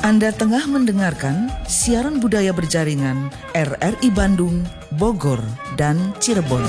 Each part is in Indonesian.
Anda tengah mendengarkan siaran budaya berjaringan RRI Bandung, Bogor, dan Cirebon.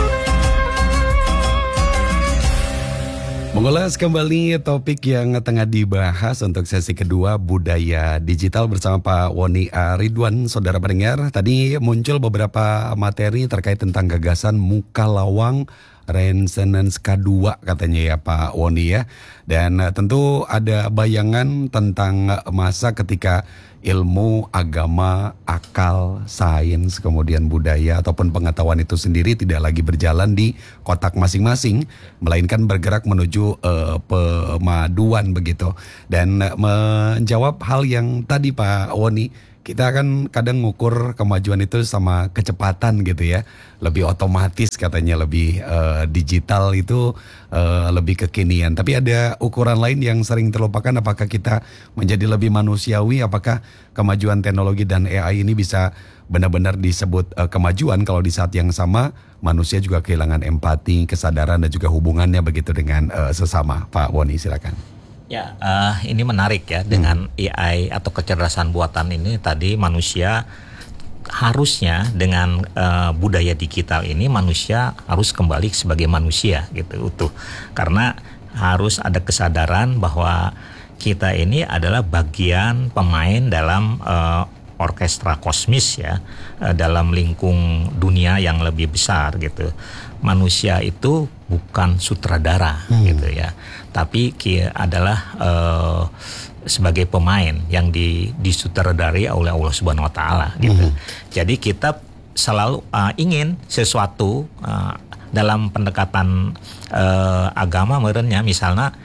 Mengulas kembali topik yang tengah dibahas untuk sesi kedua budaya digital bersama Pak Woni Ridwan. Saudara pendengar, tadi muncul beberapa materi terkait tentang gagasan muka lawang Renaissance K2 katanya ya Pak Woni ya. Dan tentu ada bayangan tentang masa ketika ilmu, agama, akal, sains, kemudian budaya ataupun pengetahuan itu sendiri tidak lagi berjalan di kotak masing-masing, melainkan bergerak menuju pemaduan begitu. Dan menjawab hal yang tadi Pak Woni, kita kan kadang ngukur kemajuan itu sama kecepatan gitu ya. Lebih otomatis katanya, lebih digital itu lebih kekinian. Tapi ada ukuran lain yang sering terlupakan, apakah kita menjadi lebih manusiawi, apakah kemajuan teknologi dan AI ini bisa benar-benar disebut kemajuan kalau di saat yang sama manusia juga kehilangan empati, kesadaran dan juga hubungannya begitu dengan sesama. Pak Woni silakan. Ya, ini menarik ya dengan AI atau kecerdasan buatan ini tadi manusia harusnya dengan budaya digital ini manusia harus kembali sebagai manusia gitu utuh, karena harus ada kesadaran bahwa kita ini adalah bagian pemain dalam orkestra kosmis ya, dalam lingkung dunia yang lebih besar gitu. Manusia itu bukan sutradara gitu ya, tapi adalah sebagai pemain yang disutradari oleh Allah Subhanahu Wa Taala gitu. Jadi kita selalu ingin sesuatu dalam pendekatan agama merenya, misalnya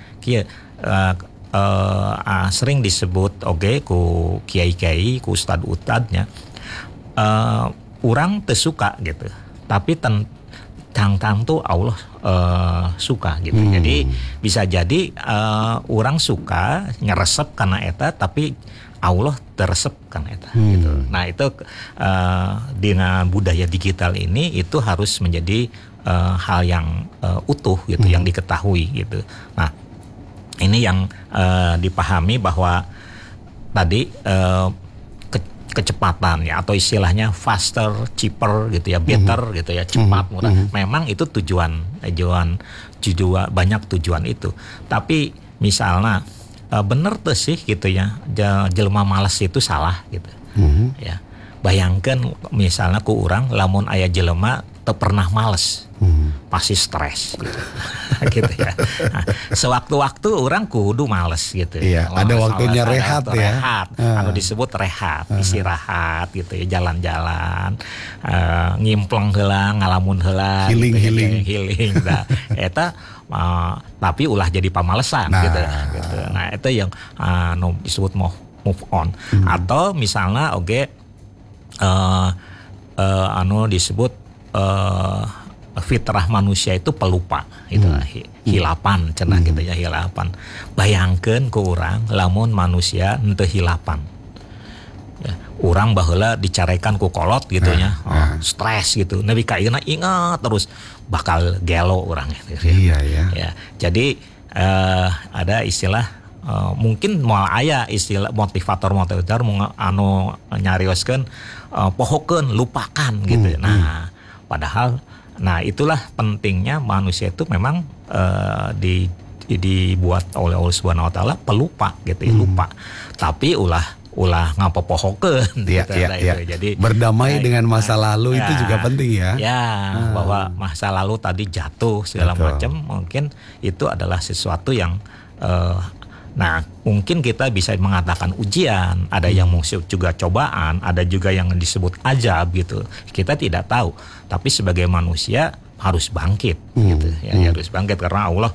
sering disebut ku kiai-kiai, ku ustad-ustadnya, orang tersuka gitu, tapi tang tuh Allah suka gitu. Jadi bisa jadi orang suka ngeresep karena eta, tapi Allah teresep karena eta gitu. Nah itu dengan budaya digital ini itu harus menjadi hal yang utuh gitu, yang diketahui gitu. Nah ini yang dipahami bahwa tadi kecepatan ya, atau istilahnya faster, cheaper gitu ya, better gitu ya, cepat, murah. Memang itu tujuan banyak tujuan itu. Tapi misalnya bener tuh sih gitu ya, jelema males itu salah gitu. Ya. Bayangkan misalnya ku urang lamun aya jelema teu pernah males. Pasti stres gitu. Gitu ya. Nah, sewaktu-waktu orang kudu males gitu. Iya, ada waktunya rehat ya. Rehat, anu disebut rehat, istirahat gitu ya, jalan-jalan, ngimpleng heula, ngalamun heula, healing. Nah, eta tapi ulah jadi pamalesan gitu. Nah, itu yang disebut move on. Atau misalnya disebut fitrah manusia itu pelupa gitu, hilapan cenah gitu ya, hilapan. Bayangkeun ku urang lamun manusia henteu hilapan ya, urang baheula dicarekan ku kolot gitu nya, stres gitu, nepi ka ayeuna ingat terus bakal gelo urang gitu ya. Ya, jadi ada istilah mungkin moal aya istilah motivator anu nyarioskeun pohokeun, lupakan gitu. Nah, padahal itulah pentingnya manusia itu memang dibuat oleh Allah Subhanahu Wa Taala pelupa gitu ya, lupa. Tapi ulah ngapopohokeun gitu. Jadi berdamai dengan masa lalu itu juga penting ya. Ya, bahwa masa lalu tadi jatuh segala macam, mungkin itu adalah sesuatu yang mungkin kita bisa mengatakan ujian, ada yang musuh juga cobaan, ada juga yang disebut ajab gitu. Kita tidak tahu, tapi sebagai manusia harus bangkit gitu ya, harus bangkit karena Allah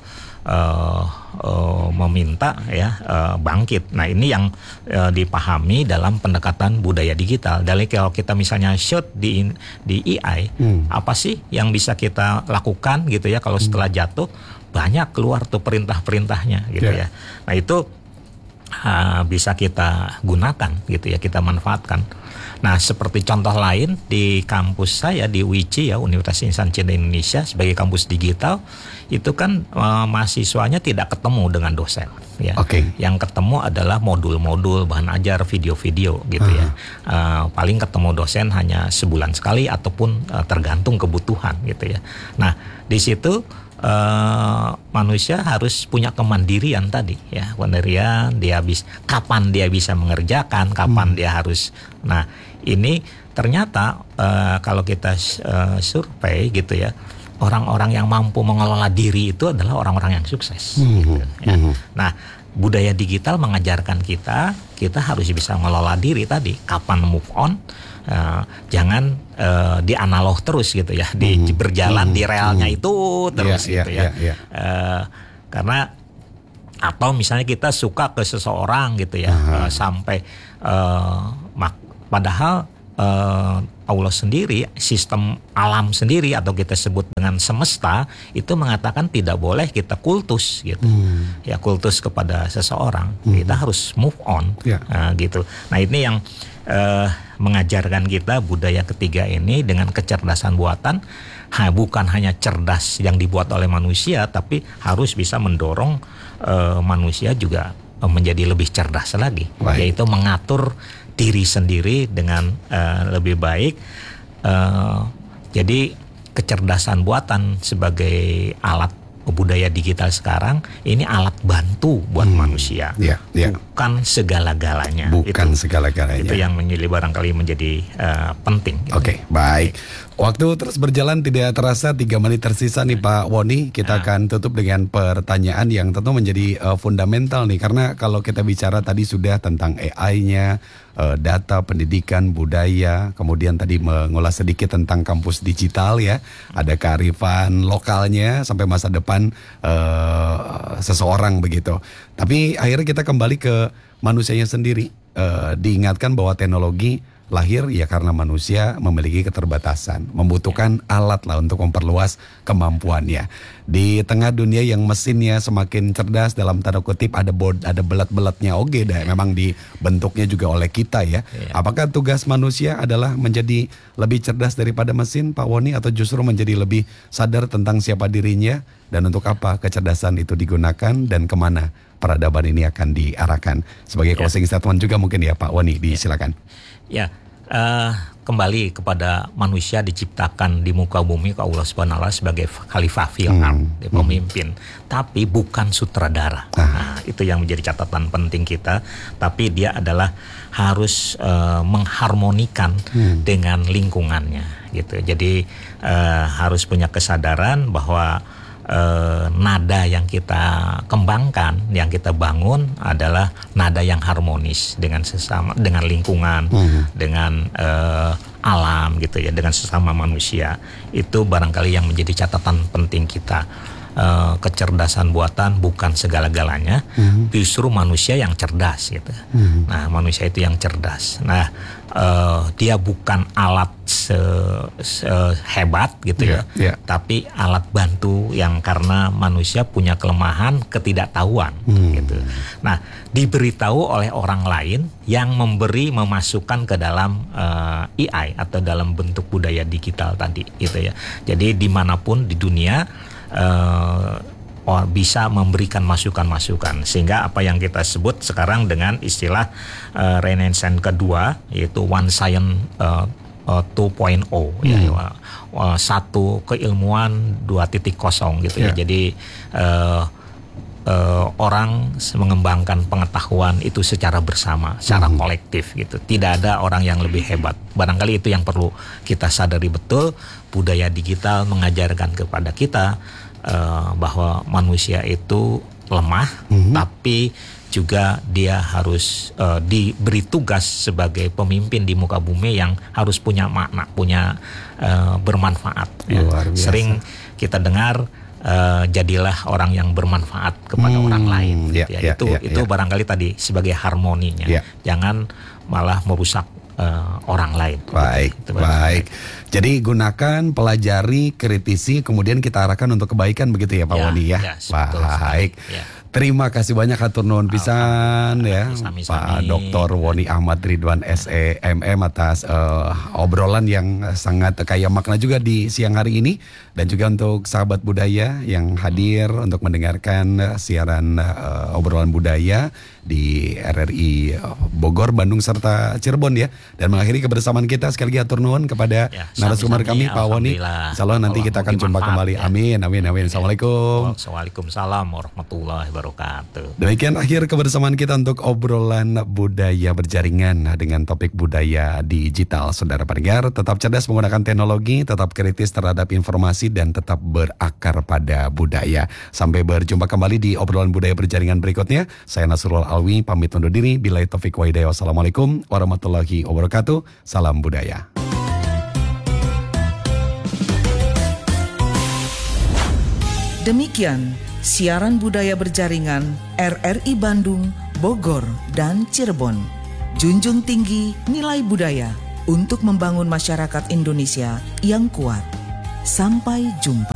meminta ya bangkit. Nah ini yang dipahami dalam pendekatan budaya digital. Dari kalau kita misalnya shoot di AI, apa sih yang bisa kita lakukan gitu ya kalau setelah jatuh, banyak keluar tuh perintah-perintahnya gitu ya. Nah itu bisa kita gunakan gitu ya, kita manfaatkan. Nah, seperti contoh lain di kampus saya di UICI ya, Universitas Insan Cina Indonesia sebagai kampus digital, itu kan mahasiswanya tidak ketemu dengan dosen ya. Yang ketemu adalah modul-modul, bahan ajar, video-video gitu ya. Paling ketemu dosen hanya sebulan sekali ataupun tergantung kebutuhan gitu ya. Nah, di situ manusia harus punya kemandirian tadi ya, kemandirian, kapan dia bisa mengerjakan, kapan dia harus. Nah, ini ternyata kalau kita survei gitu ya, orang-orang yang mampu mengelola diri itu adalah orang-orang yang sukses gitu, ya. Nah, budaya digital mengajarkan kita harus bisa mengelola diri tadi, kapan move on. Jangan di analog terus gitu ya, berjalan di relnya itu terus gitu ya. Karena atau misalnya kita suka ke seseorang gitu ya, sampai padahal Allah sendiri, sistem alam sendiri atau kita sebut dengan semesta itu mengatakan tidak boleh kita kultus gitu. Ya, kultus kepada seseorang. Kita harus move on gitu. Nah, ini yang mengajarkan kita budaya ketiga ini dengan kecerdasan buatan, bukan hanya cerdas yang dibuat oleh manusia, tapi harus bisa mendorong manusia juga menjadi lebih cerdas lagi, yaitu mengatur diri sendiri dengan lebih baik. Jadi kecerdasan buatan sebagai alat budaya digital sekarang ini alat bantu buat manusia, bukan segala-galanya. Itu yang barangkali menjadi penting. Baik. Waktu terus berjalan, tidak terasa 3 menit tersisa nih Pak Woni. Kita akan tutup dengan pertanyaan yang tentu menjadi fundamental nih. Karena kalau kita bicara tadi sudah tentang AI-nya, data, pendidikan, budaya, kemudian tadi mengulas sedikit tentang kampus digital ya. Ada kearifan lokalnya sampai masa depan seseorang begitu. Tapi akhirnya kita kembali ke manusianya sendiri. Diingatkan bahwa teknologi lahir ya karena manusia memiliki keterbatasan, membutuhkan alat lah untuk memperluas kemampuannya. Di tengah dunia yang mesinnya semakin cerdas dalam tanda kutip, ada belat-belatnya memang dibentuknya juga oleh kita ya. Apakah tugas manusia adalah menjadi lebih cerdas daripada mesin, Pak Woni, atau justru menjadi lebih sadar tentang siapa dirinya dan untuk apa kecerdasan itu digunakan dan kemana peradaban ini akan diarahkan? Sebagai closing statement juga mungkin ya Pak Woni, disilakan. Kembali kepada manusia diciptakan di muka bumi ke Allah Subhanahu wa Ta'ala sebagai khalifah fil ard, pemimpin, tapi bukan sutradara. Nah, itu yang menjadi catatan penting kita. Tapi dia adalah harus mengharmonikan dengan lingkungannya, gitu. Jadi harus punya kesadaran bahwa nada yang kita kembangkan, yang kita bangun adalah nada yang harmonis dengan sesama, dengan lingkungan, dengan alam gitu ya, dengan sesama manusia. Itu barangkali yang menjadi catatan penting kita. Kecerdasan buatan bukan segala-galanya, justru manusia yang cerdas gitu. Nah, manusia itu yang cerdas. Nah, dia bukan alat hebat gitu ya, tapi alat bantu yang karena manusia punya kelemahan ketidaktahuan gitu. Nah, diberitahu oleh orang lain yang memasukkan ke dalam AI atau dalam bentuk budaya digital tadi gitu ya. Jadi dimanapun di dunia bisa memberikan masukan-masukan, sehingga apa yang kita sebut sekarang dengan istilah Renaissance kedua, yaitu One Science 2.0 ya, satu keilmuan 2.0 gitu ya. Jadi orang mengembangkan pengetahuan itu secara bersama, secara kolektif gitu. Tidak ada orang yang lebih hebat. Barangkali itu yang perlu kita sadari betul. Budaya digital mengajarkan kepada kita bahwa manusia itu lemah, tapi juga dia harus diberi tugas sebagai pemimpin di muka bumi yang harus punya makna, punya bermanfaat. Ya. Sering kita dengar jadilah orang yang bermanfaat kepada orang lain. Itu barangkali tadi sebagai harmoninya. Jangan malah merusak orang lain. Baik. Jadi gunakan, pelajari, kritisi, kemudian kita arahkan untuk kebaikan begitu ya Pak Woni ya. Baik. Terima kasih banyak hatur nuhun pisan ya Sami-sami. Pak Dr. Woni Ahmad Ridwan SEMM atas obrolan yang sangat kaya makna juga di siang hari ini, dan juga untuk sahabat budaya yang hadir untuk mendengarkan siaran obrolan budaya di RRI Bogor, Bandung serta Cirebon ya. Dan mengakhiri kebersamaan kita, sekali lagi hatur nuhun kepada narasumber kami Pak Woni. Insyaallah nanti kita akan jumpa kembali. Amin. Assalamualaikum. Waalaikumsalam warahmatullahi wabarakatuh. Demikian akhir kebersamaan kita untuk obrolan budaya berjaringan dengan topik budaya digital. Saudara pendengar, tetap cerdas menggunakan teknologi, tetap kritis terhadap informasi, dan tetap berakar pada budaya. Sampai berjumpa kembali di obrolan budaya berjaringan berikutnya. Saya Nasrul Alwi pamit undur diri. Billahi taufiq wa hidayah. Wassalamualaikum warahmatullahi wabarakatuh. Salam budaya. Demikian siaran budaya berjaringan RRI Bandung, Bogor, dan Cirebon. Junjung tinggi nilai budaya untuk membangun masyarakat Indonesia yang kuat. Sampai jumpa.